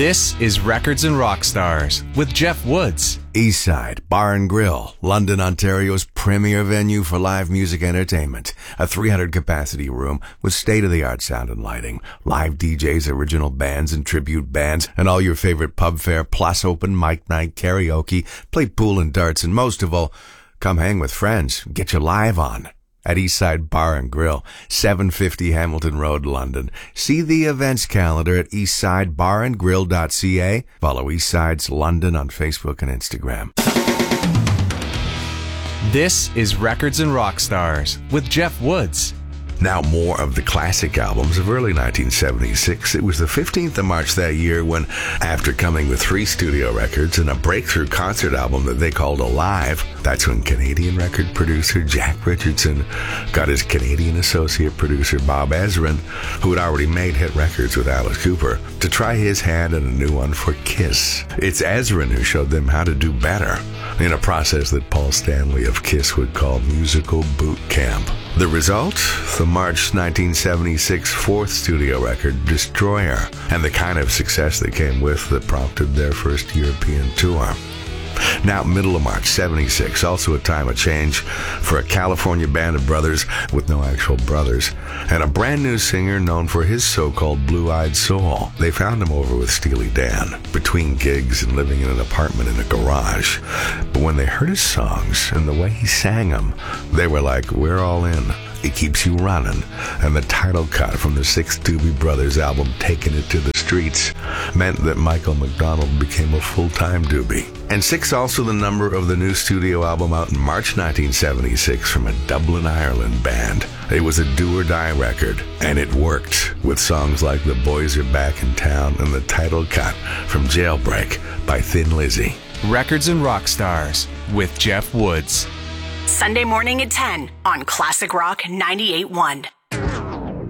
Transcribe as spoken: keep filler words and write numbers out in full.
This is Records and Rockstars with Jeff Woods. Eastside Bar and Grill, London, Ontario's premier venue for live music entertainment. A three hundred capacity room with state-of-the-art sound and lighting, live D Js, original bands and tribute bands, and all your favorite pub fare, plus open mic night, karaoke, play pool and darts, and most of all, come hang with friends, get you live on. At Eastside Bar and Grill, seven fifty Hamilton Road, London. See the events calendar at eastside bar and grill dot c a. Follow Eastside's London on Facebook and Instagram. This is Records and Rockstars with Jeff Woods. Now more of the classic albums of early nineteen seventy-six. It was the fifteenth of March that year when, after coming with three studio records and a breakthrough concert album that they called Alive, that's when Canadian record producer Jack Richardson got his Canadian associate producer Bob Ezrin, who had already made hit records with Alice Cooper, to try his hand at a new one for Kiss. It's Ezrin who showed them how to do better, in a process that Paul Stanley of Kiss would call musical boot camp. The result? The March nineteen seventy-six fourth studio record, Destroyer, and the kind of success that came with that prompted their first European tour. Now, middle of March seventy-six, also a time of change for a California band of brothers with no actual brothers, and a brand new singer known for his so-called blue-eyed soul. They found him over with Steely Dan, between gigs and living in an apartment in a garage. But when they heard his songs and the way he sang them, they were like, we're all in. It Keeps You Running, and the title cut from the Six Doobie Brothers album, Taking It to the Streets, meant that Michael McDonald became a full-time doobie. And six also the number of the new studio album out in March nineteen seventy-six from a Dublin, Ireland band. It was a do-or-die record, and it worked, with songs like The Boys Are Back in Town and the title cut from Jailbreak by Thin Lizzy. Records and Rockstars with Jeff Woods. Sunday morning at ten on Classic Rock ninety-eight point one.